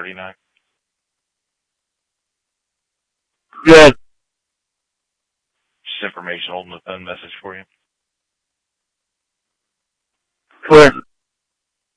39. Good. Just information holding the phone message for you. Clear.